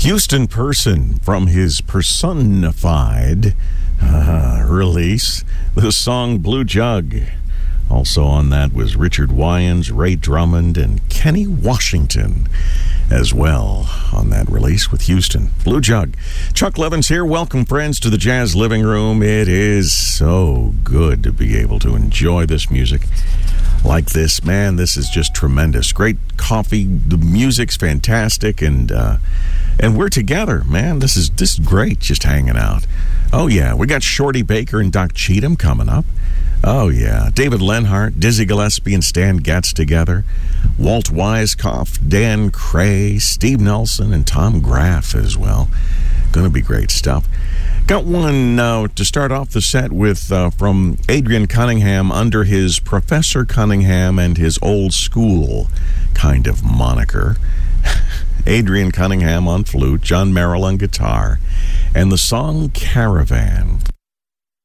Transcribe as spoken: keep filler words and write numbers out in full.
Houston Person from his Personified uh, release, the song Blue Jug. Also on that was Richard Wyans, Ray Drummond, and Kenny Washington as well on that release with Houston. Blue Jug. Chuck Levins here. Welcome, friends, to the Jazz Living Room. It is so good to be able to enjoy this music like this. Man, this is just tremendous. Great coffee. The music's fantastic, and uh, and we're together, man. This is this is great, just hanging out. Oh, yeah. We got Shorty Baker and Doc Cheatham coming up. Oh, yeah. David Lenhart, Dizzy Gillespie, and Stan Getz together. Walt Weiskopf, Dan Cray, Steve Nelson, and Tom Graff as well. Going to be great stuff. Got one uh, to start off the set with uh, from Adrian Cunningham under his Professor Cunningham and his old school kind of moniker. Adrian Cunningham on flute, John Merrill on guitar, and the song Caravan.